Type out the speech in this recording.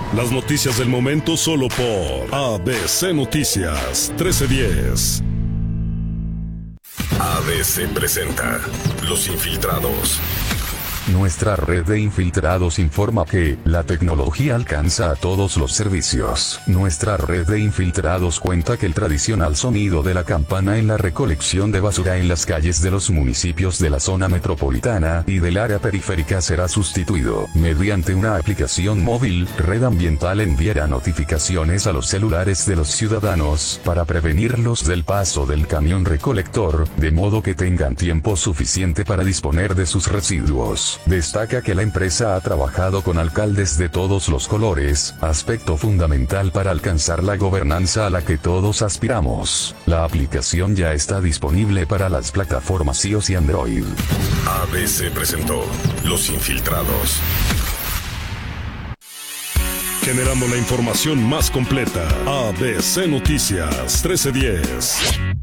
Las noticias del momento solo por ABC Noticias 1310. ABC presenta Los Infiltrados. Nuestra red de infiltrados informa que la tecnología alcanza a todos los servicios. Nuestra red de infiltrados cuenta que el tradicional sonido de la campana en la recolección de basura en las calles de los municipios de la zona metropolitana y del área periférica será sustituido. Mediante una aplicación móvil, Red Ambiental enviará notificaciones a los celulares de los ciudadanos para prevenirlos del paso del camión recolector, de modo que tengan tiempo suficiente para disponer de sus residuos. Destaca que la empresa ha trabajado con alcaldes de todos los colores, aspecto fundamental para alcanzar la gobernanza a la que todos aspiramos. La aplicación ya está disponible para las plataformas iOS y Android. ABC presentó Los Infiltrados. Generando la información más completa. ABC Noticias 1310.